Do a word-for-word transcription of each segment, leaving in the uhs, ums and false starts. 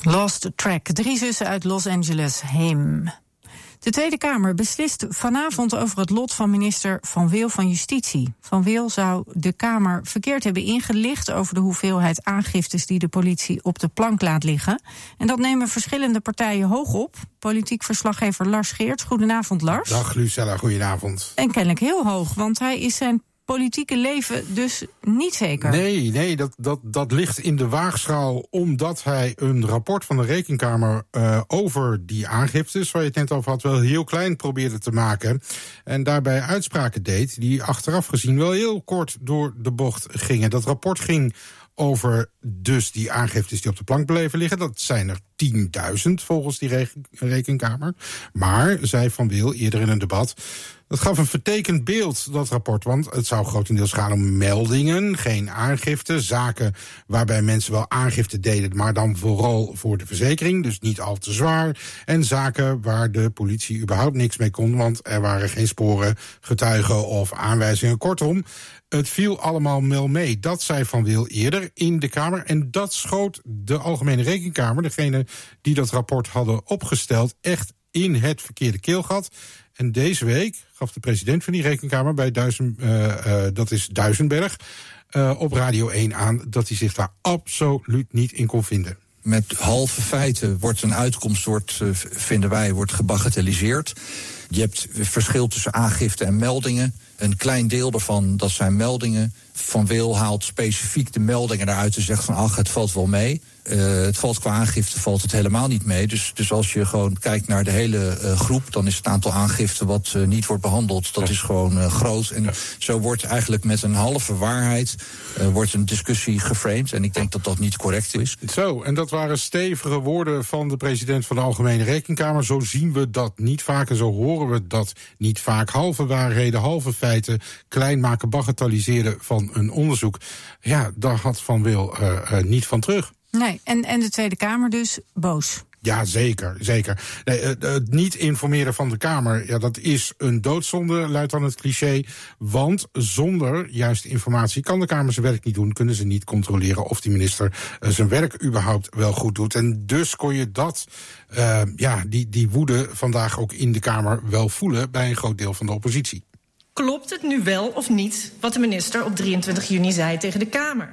Lost Track, drie zussen uit Los Angeles, Heem. De Tweede Kamer beslist vanavond over het lot van minister Van Wil van Justitie. Van Wil zou de Kamer verkeerd hebben ingelicht over de hoeveelheid aangiftes die de politie op de plank laat liggen. En dat nemen verschillende partijen hoog op. Politiek verslaggever Lars Geerts. Goedenavond, Lars. Dag Lucella, goedenavond. En kennelijk heel hoog, want hij is zijn politieke leven dus niet zeker. Nee, nee dat, dat, dat ligt in de waagschaal omdat hij een rapport van de Rekenkamer uh, over die aangiftes, waar je het net over had, wel heel klein probeerde te maken. En daarbij uitspraken deed die achteraf gezien wel heel kort door de bocht gingen. Dat rapport ging over dus die aangiftes die op de plank bleven liggen. Dat zijn er tienduizend volgens die reken, Rekenkamer. Maar, zei Van Wil eerder in een debat, dat gaf een vertekend beeld, dat rapport. Want het zou grotendeels gaan om meldingen, geen aangifte. Zaken waarbij mensen wel aangifte deden, maar dan vooral voor de verzekering. Dus niet al te zwaar. En zaken waar de politie überhaupt niks mee kon, want er waren geen sporen, getuigen of aanwijzingen. Kortom, het viel allemaal wel mee. Dat zei Van Wil eerder in de Kamer. En dat schoot de Algemene Rekenkamer, degene die dat rapport hadden opgesteld, echt in het verkeerde keelgat. En deze week gaf de president van die Rekenkamer bij Duizen, uh, uh, dat is Duisenberg, uh, op Radio één aan dat hij zich daar absoluut niet in kon vinden. Met halve feiten wordt een uitkomst, wordt, uh, vinden wij, wordt gebagatelliseerd. Je hebt verschil tussen aangifte en meldingen. Een klein deel daarvan, dat zijn meldingen. Van Wil haalt specifiek de meldingen eruit en zegt van ach, het valt wel mee. Uh, het valt qua aangifte valt het helemaal niet mee. Dus, dus als je gewoon kijkt naar de hele uh, groep, dan is het aantal aangiften wat uh, niet wordt behandeld, dat ja. is gewoon uh, groot. En ja. zo wordt eigenlijk met een halve waarheid uh, wordt een discussie geframed. En ik denk dat dat niet correct is. Zo, en dat waren stevige woorden van de president van de Algemene Rekenkamer. Zo zien we dat niet vaak en zo horen we dat niet vaak. Halve waarheden, halve feiten, klein maken, bagatelliseren van een onderzoek. Ja, daar had Van Wil uh, uh, niet van terug. Nee, en, en de Tweede Kamer dus boos. Ja, zeker, zeker. Nee, het, het niet informeren van de Kamer, ja, dat is een doodzonde, luidt dan het cliché. Want zonder juiste informatie kan de Kamer zijn werk niet doen, kunnen ze niet controleren of die minister uh, zijn werk überhaupt wel goed doet. En dus kon je dat, uh, ja, die, die woede vandaag ook in de Kamer wel voelen bij een groot deel van de oppositie. Klopt het nu wel of niet wat de minister op drieëntwintig juni zei tegen de Kamer?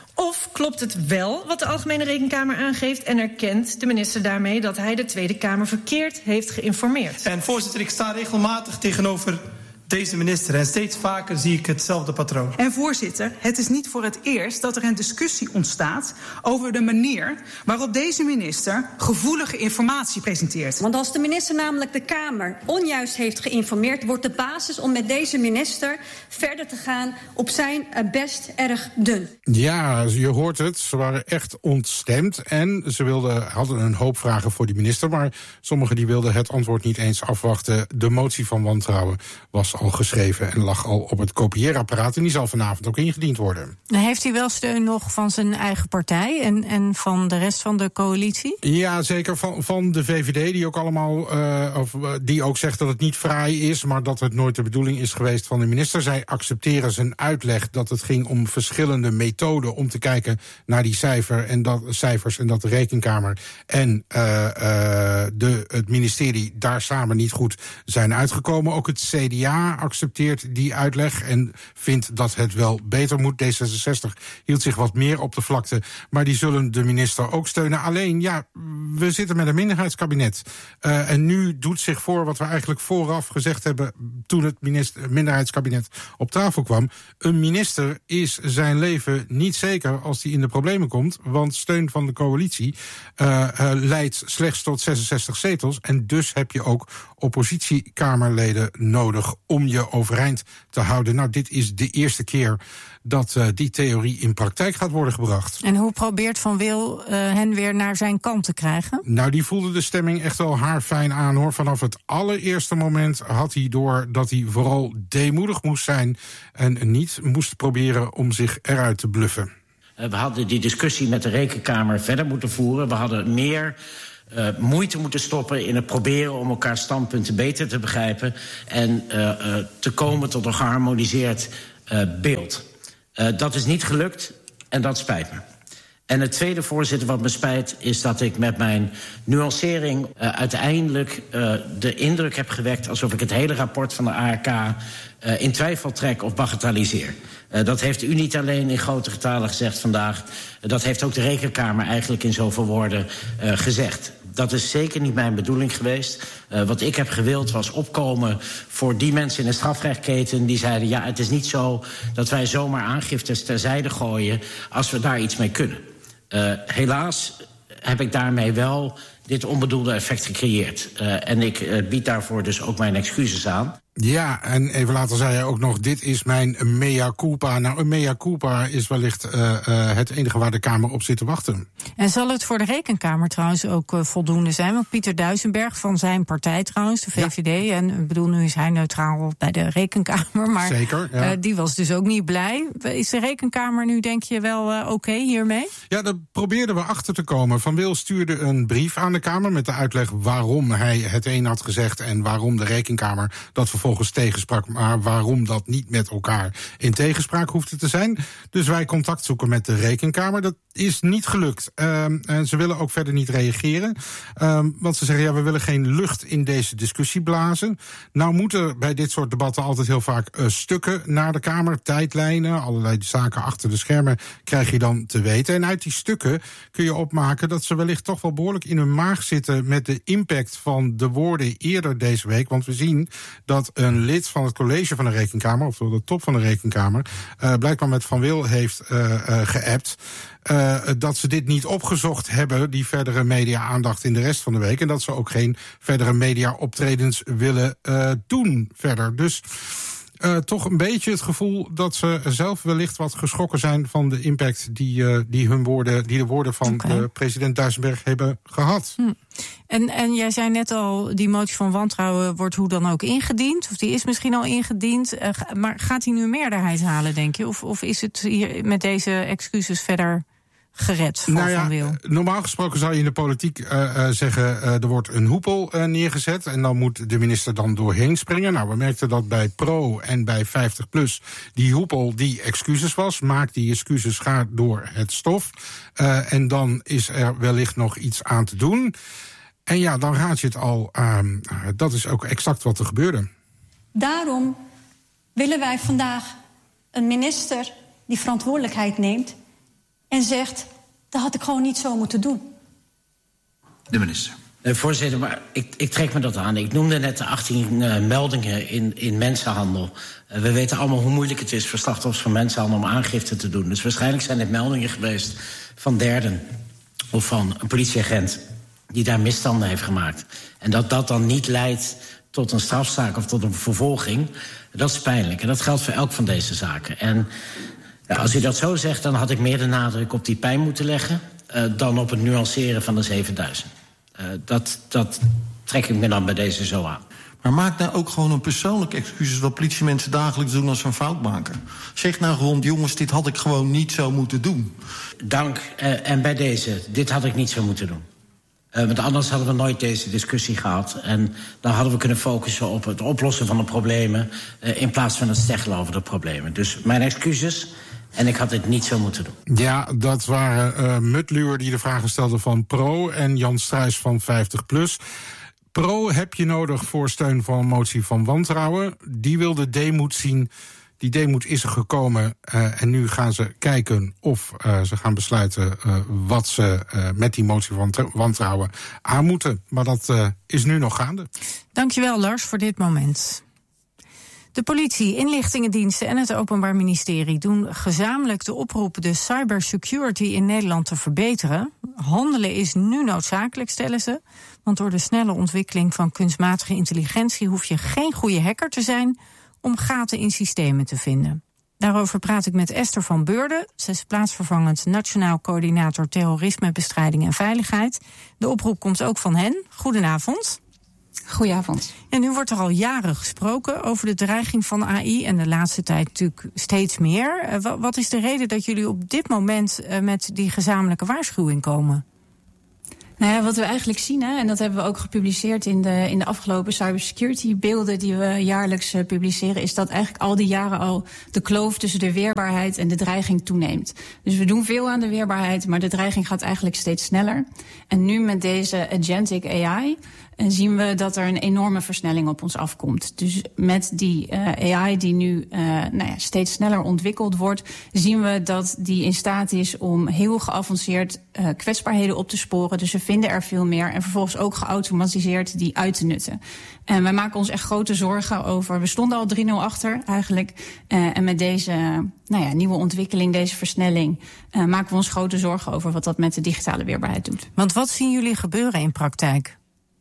Of klopt het wel wat de Algemene Rekenkamer aangeeft en erkent de minister daarmee dat hij de Tweede Kamer verkeerd heeft geïnformeerd? En voorzitter, ik sta regelmatig tegenover deze minister en steeds vaker zie ik hetzelfde patroon. En voorzitter, het is niet voor het eerst dat er een discussie ontstaat over de manier waarop deze minister gevoelige informatie presenteert. Want als de minister namelijk de Kamer onjuist heeft geïnformeerd, wordt de basis om met deze minister verder te gaan op zijn best erg dun. Ja, je hoort het. Ze waren echt ontstemd en ze wilden, hadden een hoop vragen voor die minister, maar sommigen die wilden het antwoord niet eens afwachten. De motie van wantrouwen was al geschreven en lag al op het kopieerapparaat en die zal vanavond ook ingediend worden. Heeft hij wel steun nog van zijn eigen partij en, en van de rest van de coalitie? Ja, zeker van, van de V V D, die ook allemaal uh, of, uh, die ook zegt dat het niet fraai is, maar dat het nooit de bedoeling is geweest van de minister. Zij accepteren zijn uitleg dat het ging om verschillende methoden om te kijken naar die cijfer en dat, cijfers en dat de Rekenkamer en uh, uh, de, het ministerie daar samen niet goed zijn uitgekomen. Ook het C D A accepteert die uitleg en vindt dat het wel beter moet. D zesenzestig hield zich wat meer op de vlakte, maar die zullen de minister ook steunen. Alleen, ja, we zitten met een minderheidskabinet. Uh, en nu doet zich voor wat we eigenlijk vooraf gezegd hebben toen het minister, minderheidskabinet op tafel kwam. Een minister is zijn leven niet zeker als hij in de problemen komt, want steun van de coalitie uh, uh, leidt slechts tot zesenzestig zetels en dus heb je ook oppositiekamerleden nodig om je overeind te houden. Nou, dit is de eerste keer dat uh, die theorie in praktijk gaat worden gebracht. En hoe probeert Van Wil uh, hen weer naar zijn kant te krijgen? Nou, die voelde de stemming echt wel haarfijn aan, hoor. Vanaf het allereerste moment had hij door dat hij vooral deemoedig moest zijn en niet moest proberen om zich eruit te bluffen. Uh, we hadden die discussie met de Rekenkamer verder moeten voeren. We hadden meer Uh, moeite moeten stoppen in het proberen om elkaars standpunten beter te begrijpen en uh, uh, te komen tot een geharmoniseerd uh, beeld. Uh, dat is niet gelukt en dat spijt me. En het tweede, voorzitter, wat me spijt, is dat ik met mijn nuancering uh, uiteindelijk uh, de indruk heb gewekt alsof ik het hele rapport van de A R K uh, in twijfel trek of bagatelliseer. Uh, dat heeft u niet alleen in grote getalen gezegd vandaag. Uh, dat heeft ook de Rekenkamer eigenlijk in zoveel woorden uh, gezegd. Dat is zeker niet mijn bedoeling geweest. Uh, wat ik heb gewild was opkomen voor die mensen in de strafrechtketen die zeiden, ja, het is niet zo dat wij zomaar aangiftes terzijde gooien als we daar iets mee kunnen. Uh, helaas heb ik daarmee wel dit onbedoelde effect gecreëerd. Uh, en ik uh, bied daarvoor dus ook mijn excuses aan. Ja, en even later zei hij ook nog, dit is mijn mea culpa. Nou, een mea culpa is wellicht uh, uh, het enige waar de Kamer op zit te wachten. En zal het voor de Rekenkamer trouwens ook uh, voldoende zijn? Want Pieter Duisenberg van zijn partij trouwens, de V V D... Ja. en ik bedoel, nu is hij neutraal bij de Rekenkamer, maar Zeker, ja. uh, die was dus ook niet blij. Is de Rekenkamer nu, denk je, wel uh, oké okay hiermee? Ja, daar probeerden we achter te komen. Van Wil stuurde een brief aan de Kamer met de uitleg waarom hij het een had gezegd en waarom de Rekenkamer dat vervolgens volgens tegenspraak, maar waarom dat niet met elkaar in tegenspraak hoefde te zijn. Dus wij contact zoeken met de Rekenkamer. Dat is niet gelukt. Um, en ze willen ook verder niet reageren. Um, want ze zeggen, ja, we willen geen lucht in deze discussie blazen. Nou moeten bij dit soort debatten altijd heel vaak uh, stukken naar de Kamer, tijdlijnen, allerlei zaken achter de schermen krijg je dan te weten. En uit die stukken kun je opmaken dat ze wellicht toch wel behoorlijk in hun maag zitten met de impact van de woorden eerder deze week. Want we zien dat een lid van het college van de Rekenkamer, oftewel de top van de Rekenkamer, uh, blijkbaar met Van Wil heeft uh, uh, geappt. Uh, dat ze dit niet opgezocht hebben, die verdere media-aandacht in de rest van de week. En dat ze ook geen verdere media-optredens willen uh, doen verder. Dus uh, toch een beetje het gevoel dat ze zelf wellicht wat geschrokken zijn van de impact die, uh, die, hun woorden, die de woorden van okay. uh, president Duisenberg hebben gehad. Hm. En, en jij zei net al, die motie van wantrouwen wordt hoe dan ook ingediend. Of die is misschien al ingediend. Uh, maar gaat die nu een meerderheid halen, denk je? Of, of is het hier met deze excuses verder gered voor nou ja, Van Wil? Normaal gesproken zou je in de politiek uh, uh, zeggen, uh, er wordt een hoepel uh, neergezet en dan moet de minister dan doorheen springen. Nou, we merkten dat bij Pro en bij vijftig plus die hoepel die excuses was. Maak die excuses, ga door het stof. Uh, en dan is er wellicht nog iets aan te doen. En ja, dan raad je het al. Uh, dat is ook exact wat er gebeurde. Daarom willen wij vandaag een minister die verantwoordelijkheid neemt en zegt, dat had ik gewoon niet zo moeten doen. De minister. Uh, voorzitter, maar ik, ik trek me dat aan. Ik noemde net de achttien uh, meldingen in, in mensenhandel. Uh, we weten allemaal hoe moeilijk het is voor slachtoffers van mensenhandel om aangifte te doen. Dus waarschijnlijk zijn het meldingen geweest van derden of van een politieagent die daar misstanden heeft gemaakt. En dat dat dan niet leidt tot een strafzaak of tot een vervolging, dat is pijnlijk. En dat geldt voor elk van deze zaken. En ja, als u dat zo zegt, dan had ik meer de nadruk op die pijn moeten leggen uh, dan op het nuanceren van de zevenduizend. Uh, dat, dat trek ik me dan bij deze zo aan. Maar maak nou ook gewoon een persoonlijk excuses wat politiemensen dagelijks doen als ze een fout maken. Zeg nou gewoon, jongens, dit had ik gewoon niet zo moeten doen. Dank. Uh, en bij deze, dit had ik niet zo moeten doen. Uh, want anders hadden we nooit deze discussie gehad. En dan hadden we kunnen focussen op het oplossen van de problemen Uh, in plaats van het steggelen over de problemen. Dus mijn excuses. En ik had dit niet zo moeten doen. Ja, dat waren uh, Mutluur die de vragen stelde van Pro en Jan Struijs van vijftig plus. Pro heb je nodig voor steun voor een motie van wantrouwen. Die wil de deemoed zien. Die deemoed is er gekomen uh, en nu gaan ze kijken of uh, ze gaan besluiten uh, wat ze uh, met die motie van wantrouwen aan moeten. Maar dat uh, is nu nog gaande. Dankjewel, Lars, voor dit moment. De politie, inlichtingendiensten en het Openbaar Ministerie doen gezamenlijk de oproep de cybersecurity in Nederland te verbeteren. Handelen is nu noodzakelijk, stellen ze. Want door de snelle ontwikkeling van kunstmatige intelligentie hoef je geen goede hacker te zijn om gaten in systemen te vinden. Daarover praat ik met Esther van Beurden. Ze is plaatsvervangend Nationaal Coördinator Terrorismebestrijding en Veiligheid. De oproep komt ook van hen. Goedenavond. Goedenavond. En nu wordt er al jaren gesproken over de dreiging van A I en de laatste tijd natuurlijk steeds meer. Wat is de reden dat jullie op dit moment met die gezamenlijke waarschuwing komen? Nou ja, wat we eigenlijk zien, hè, en dat hebben we ook gepubliceerd in de, in de afgelopen cybersecurity beelden die we jaarlijks uh, publiceren, is dat eigenlijk al die jaren al de kloof tussen de weerbaarheid en de dreiging toeneemt. Dus we doen veel aan de weerbaarheid, maar de dreiging gaat eigenlijk steeds sneller. En nu met deze agentic A I en zien we dat er een enorme versnelling op ons afkomt. Dus met die uh, A I die nu uh, nou ja, steeds sneller ontwikkeld wordt, zien we dat die in staat is om heel geavanceerd uh, kwetsbaarheden op te sporen. Dus we vinden er veel meer en vervolgens ook geautomatiseerd die uit te nutten. En wij maken ons echt grote zorgen over. We stonden al drie nul achter eigenlijk. Uh, en met deze uh, nou ja, nieuwe ontwikkeling, deze versnelling, uh, maken we ons grote zorgen over wat dat met de digitale weerbaarheid doet. Want wat zien jullie gebeuren in praktijk?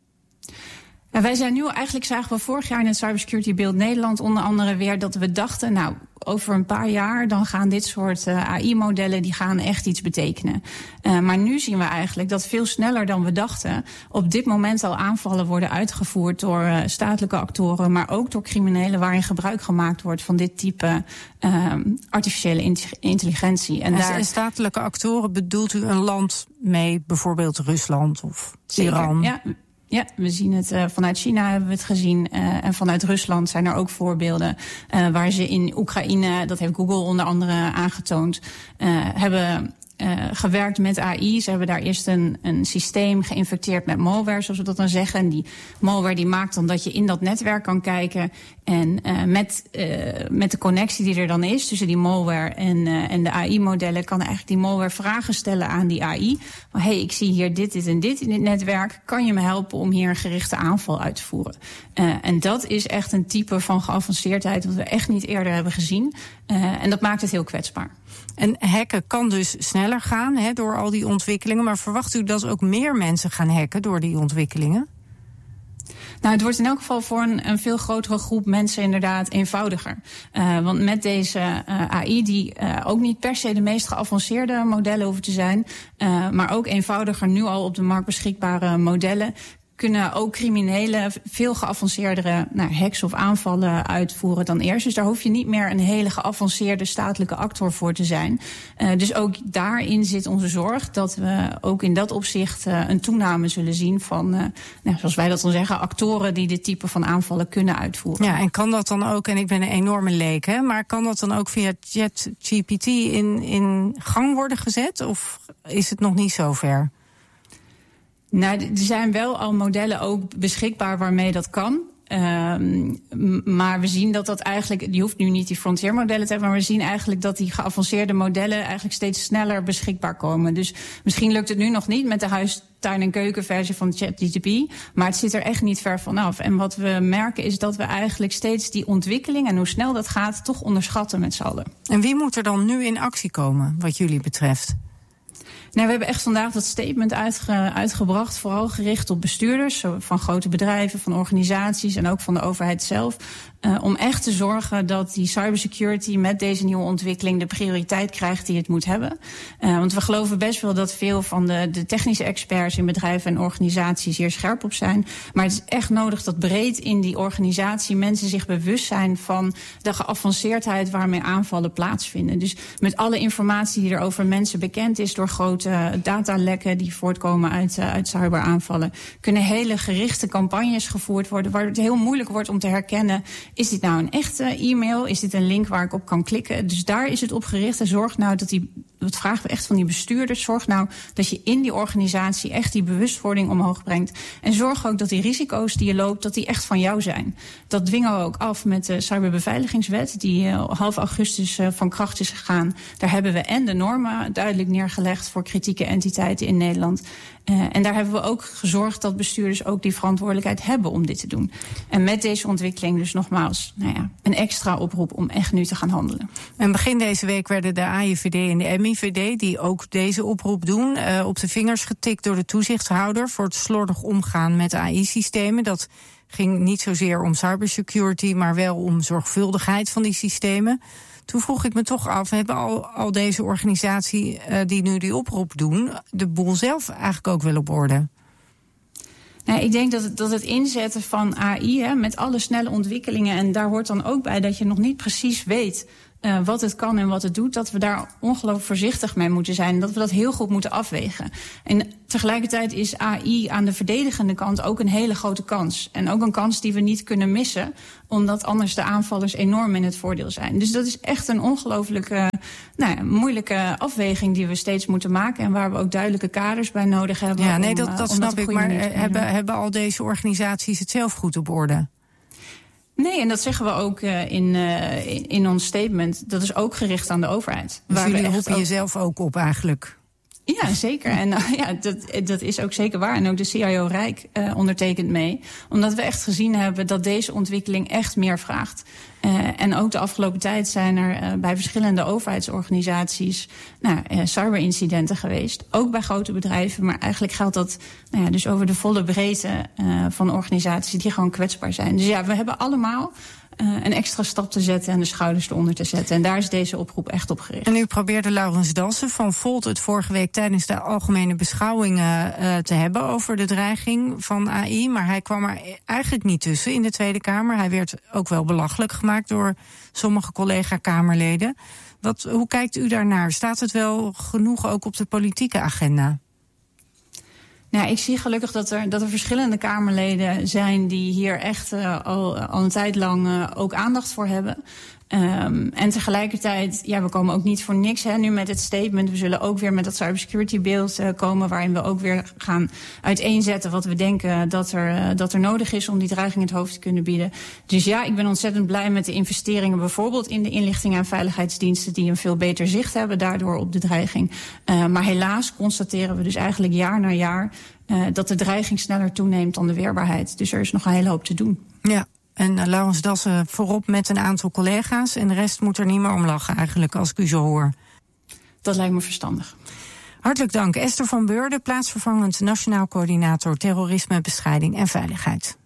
Ja, wij zijn nu, eigenlijk zagen we vorig jaar in het Cybersecurity Beeld Nederland onder andere weer dat we dachten, nou, over een paar jaar dan gaan dit soort uh, A I-modellen die gaan echt iets betekenen. Uh, maar nu zien we eigenlijk dat veel sneller dan we dachten op dit moment al aanvallen worden uitgevoerd door uh, statelijke actoren, maar ook door criminelen waarin gebruik gemaakt wordt van dit type uh, artificiële intelligentie. En, en daar statelijke actoren bedoelt u een land mee, bijvoorbeeld Rusland of Zeker, Iran? Ja. Ja, we zien het uh, vanuit China hebben we het gezien. Uh, en vanuit Rusland zijn er ook voorbeelden uh, waar ze in Oekraïne, dat heeft Google onder andere aangetoond, uh, hebben Uh, gewerkt met A I. Ze hebben daar eerst een, een systeem geïnfecteerd met malware, zoals we dat dan zeggen. En die malware die maakt dan dat je in dat netwerk kan kijken. En uh, met, uh, met de connectie die er dan is tussen die malware en, uh, en de A I-modellen, kan eigenlijk die malware vragen stellen aan die A I. Hé, hey, ik zie hier dit, dit en dit in dit netwerk. Kan je me helpen om hier een gerichte aanval uit te voeren? Uh, en dat is echt een type van geavanceerdheid wat we echt niet eerder hebben gezien. Uh, en dat maakt het heel kwetsbaar. En hacken kan dus sneller gaan he, door al die ontwikkelingen. Maar verwacht u dat ook meer mensen gaan hacken door die ontwikkelingen? Nou, het wordt in elk geval voor een, een veel grotere groep mensen inderdaad eenvoudiger. Uh, want met deze uh, A I, die uh, ook niet per se de meest geavanceerde modellen hoeven te zijn, uh, maar ook eenvoudiger nu al op de markt beschikbare modellen, kunnen ook criminelen veel geavanceerdere nou, hacks of aanvallen uitvoeren dan eerst. Dus daar hoef je niet meer een hele geavanceerde statelijke actor voor te zijn. Uh, dus ook daarin zit onze zorg dat we ook in dat opzicht uh, een toename zullen zien van, uh, nou, zoals wij dat dan zeggen, actoren die dit type van aanvallen kunnen uitvoeren. Ja, en kan dat dan ook, en ik ben een enorme leek, hè, maar kan dat dan ook via ChatGPT in, in gang worden gezet? Of is het nog niet zo ver? Nou, er zijn wel al modellen ook beschikbaar waarmee dat kan. Um, maar we zien dat dat eigenlijk, je hoeft nu niet die frontier modellen te hebben, maar we zien eigenlijk dat die geavanceerde modellen eigenlijk steeds sneller beschikbaar komen. Dus misschien lukt het nu nog niet met de huis, tuin- en keukenversie van ChatGPT, maar het zit er echt niet ver vanaf. En wat we merken is dat we eigenlijk steeds die ontwikkeling en hoe snel dat gaat toch onderschatten met z'n allen. En wie moet er dan nu in actie komen, wat jullie betreft? Nou, we hebben echt vandaag dat statement uitge, uitgebracht, vooral gericht op bestuurders van grote bedrijven, van organisaties en ook van de overheid zelf. Uh, om echt te zorgen dat die cybersecurity met deze nieuwe ontwikkeling de prioriteit krijgt die het moet hebben. Uh, want we geloven best wel dat veel van de, de technische experts in bedrijven en organisaties hier scherp op zijn. Maar het is echt nodig dat breed in die organisatie mensen zich bewust zijn van de geavanceerdheid waarmee aanvallen plaatsvinden. Dus met alle informatie die er over mensen bekend is door grote datalekken die voortkomen uit, uh, uit cyberaanvallen, kunnen hele gerichte campagnes gevoerd worden waar het heel moeilijk wordt om te herkennen, is dit nou een echte e-mail? Is dit een link waar ik op kan klikken? Dus daar is het op gericht. En zorg nou dat die, dat vragen we echt van die bestuurders, zorg nou dat je in die organisatie echt die bewustwording omhoog brengt. En zorg ook dat die risico's die je loopt, dat die echt van jou zijn. Dat dwingen we ook af met de cyberbeveiligingswet, die uh, half augustus uh, van kracht is gegaan. Daar hebben we en de normen duidelijk neergelegd voor kritieke entiteiten in Nederland. Uh, en daar hebben we ook gezorgd dat bestuurders ook die verantwoordelijkheid hebben om dit te doen. En met deze ontwikkeling dus nogmaals, nou ja, een extra oproep om echt nu te gaan handelen. En begin deze week werden de A I V D en de M I V D, die ook deze oproep doen, uh, op de vingers getikt door de toezichthouder voor het slordig omgaan met A I-systemen. Dat ging niet zozeer om cybersecurity, maar wel om zorgvuldigheid van die systemen. Toen vroeg ik me toch af, hebben al, al deze organisaties uh, die nu die oproep doen, de boel zelf eigenlijk ook wel op orde? Nou, ik denk dat het, dat het inzetten van A I, hè, met alle snelle ontwikkelingen, en daar hoort dan ook bij dat je nog niet precies weet uh, wat het kan en wat het doet, dat we daar ongelooflijk voorzichtig mee moeten zijn. Dat we dat heel goed moeten afwegen. En tegelijkertijd is A I aan de verdedigende kant ook een hele grote kans. En ook een kans die we niet kunnen missen, omdat anders de aanvallers enorm in het voordeel zijn. Dus dat is echt een ongelooflijke, nou ja, moeilijke afweging die we steeds moeten maken. En waar we ook duidelijke kaders bij nodig hebben. Ja, nee, om, dat, dat om snap dat ik. Maar hebben, hebben al deze organisaties het zelf goed op orde? Nee, en dat zeggen we ook uh, in, uh, in, in ons statement. Dat is ook gericht aan de overheid. Dus waar jullie we roepen ook... jezelf ook op eigenlijk? Ja, zeker. En uh, ja, dat, dat is ook zeker waar. En ook de C I O Rijk uh, ondertekent mee. Omdat we echt gezien hebben dat deze ontwikkeling echt meer vraagt. Uh, en ook de afgelopen tijd zijn er uh, bij verschillende overheidsorganisaties nou, uh, cyberincidenten geweest. Ook bij grote bedrijven. Maar eigenlijk geldt dat nou ja, dus over de volle breedte uh, van organisaties die gewoon kwetsbaar zijn. Dus ja, we hebben allemaal Uh, een extra stap te zetten en de schouders eronder te zetten. En daar is deze oproep echt op gericht. En u probeerde Laurens Dassen van Volt het vorige week tijdens de algemene beschouwingen uh, te hebben over de dreiging van A I. Maar hij kwam er eigenlijk niet tussen in de Tweede Kamer. Hij werd ook wel belachelijk gemaakt door sommige collega-Kamerleden. Wat, hoe kijkt u daarnaar? Staat het wel genoeg ook op de politieke agenda? Ja, ik zie gelukkig dat er, dat er verschillende Kamerleden zijn die hier echt uh, al, al een tijd lang uh, ook aandacht voor hebben. Um, en tegelijkertijd, ja, we komen ook niet voor niks hè, nu met het statement. We zullen ook weer met dat cybersecurity beeld uh, komen, waarin we ook weer gaan uiteenzetten wat we denken dat er, uh, dat er nodig is om die dreiging het hoofd te kunnen bieden. Dus ja, ik ben ontzettend blij met de investeringen bijvoorbeeld in de inlichting en veiligheidsdiensten die een veel beter zicht hebben daardoor op de dreiging. Uh, maar helaas constateren we dus eigenlijk jaar na jaar uh, dat de dreiging sneller toeneemt dan de weerbaarheid. Dus er is nog een hele hoop te doen. Ja. En uh, Laurens Dassen voorop met een aantal collega's. En de rest moet er niet meer om lachen eigenlijk, als ik u zo hoor. Dat lijkt me verstandig. Hartelijk dank. Esther van Beurden, plaatsvervangend Nationaal Coördinator Terrorisme, Bestrijding en Veiligheid.